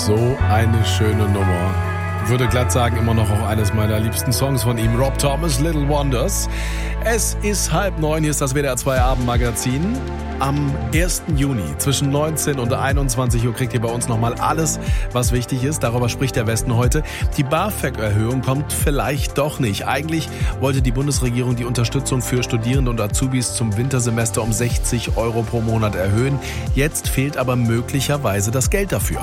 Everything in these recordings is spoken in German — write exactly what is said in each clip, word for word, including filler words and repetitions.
So eine schöne Nummer. Würde glatt sagen, immer noch auch eines meiner liebsten Songs von ihm, Rob Thomas, Little Wonders. Es ist halb neun, hier ist das W D R zwei Abendmagazin. Am ersten Juni zwischen neunzehn und einundzwanzig Uhr kriegt ihr bei uns nochmal alles, was wichtig ist. Darüber spricht der Westen heute. Die BAföG-Erhöhung kommt vielleicht doch nicht. Eigentlich wollte die Bundesregierung die Unterstützung für Studierende und Azubis zum Wintersemester um sechzig Euro pro Monat erhöhen. Jetzt fehlt aber möglicherweise das Geld dafür.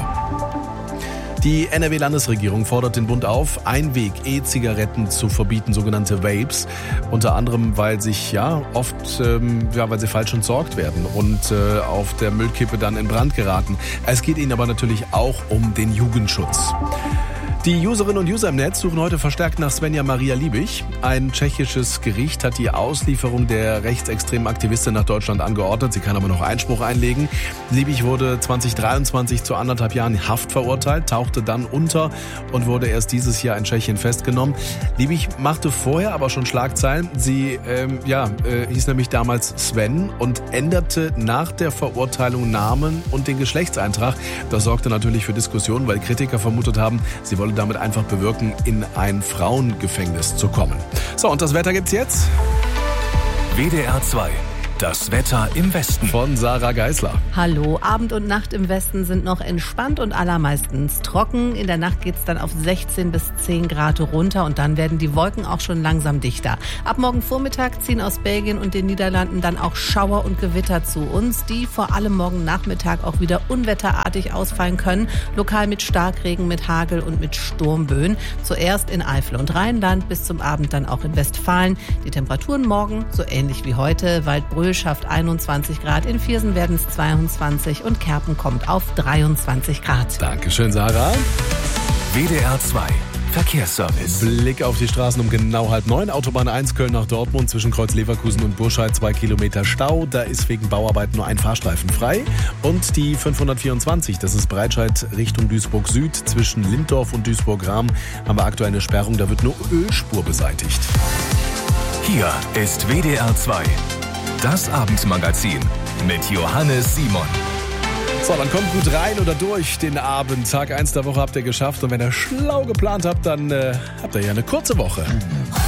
Die N R W-Landesregierung fordert den Bund auf, Einweg-E-Zigaretten zu verbieten, sogenannte Vapes. Unter anderem, weil sich ja oft, ähm, ja, weil sie falsch entsorgt werden und äh, auf der Müllkippe dann in Brand geraten. Es geht ihnen aber natürlich auch um den Jugendschutz. Die Userinnen und User im Netz suchen heute verstärkt nach Svenja Maria Liebig. Ein tschechisches Gericht hat die Auslieferung der rechtsextremen Aktivistin nach Deutschland angeordnet. Sie kann aber noch Einspruch einlegen. Liebig wurde zwanzig dreiundzwanzig zu anderthalb Jahren Haft verurteilt, tauchte dann unter und wurde erst dieses Jahr in Tschechien festgenommen. Liebig machte vorher aber schon Schlagzeilen. Sie ähm, ja, äh, hieß nämlich damals Sven und änderte nach der Verurteilung Namen und den Geschlechtseintrag. Das sorgte natürlich für Diskussionen, weil Kritiker vermutet haben, sie wolle damit einfach bewirken, in ein Frauengefängnis zu kommen. So, und das Wetter gibt's jetzt? W D R zwei. Das Wetter im Westen. Von Sarah Geisler. Hallo, Abend und Nacht im Westen sind noch entspannt und allermeistens trocken. In der Nacht geht's dann auf sechzehn bis zehn Grad runter und dann werden die Wolken auch schon langsam dichter. Ab morgen Vormittag ziehen aus Belgien und den Niederlanden dann auch Schauer und Gewitter zu uns, die vor allem morgen Nachmittag auch wieder unwetterartig ausfallen können. Lokal mit Starkregen, mit Hagel und mit Sturmböen. Zuerst in Eifel und Rheinland, bis zum Abend dann auch in Westfalen. Die Temperaturen morgen so ähnlich wie heute. Waldbröl schafft einundzwanzig Grad, in Viersen werden es zweiundzwanzig und Kerpen kommt auf dreiundzwanzig Grad. Dankeschön, Sarah. W D R zwei Verkehrsservice. Blick auf die Straßen um genau halb neun. Autobahn eins Köln nach Dortmund zwischen Kreuz Leverkusen und Burscheid zwei Kilometer Stau. Da ist wegen Bauarbeiten nur ein Fahrstreifen frei. Und die fünfhundertvierundzwanzig, das ist Breitscheid Richtung Duisburg Süd. Zwischen Linddorf und Duisburg-Rahm haben wir aktuell eine Sperrung. Da wird nur Ölspur beseitigt. Hier ist W D R zwei. Das Abendmagazin mit Johannes Simon. So, dann kommt gut rein oder durch den Abend. Tag eins der Woche habt ihr geschafft. Und wenn ihr schlau geplant habt, dann äh, habt ihr ja eine kurze Woche.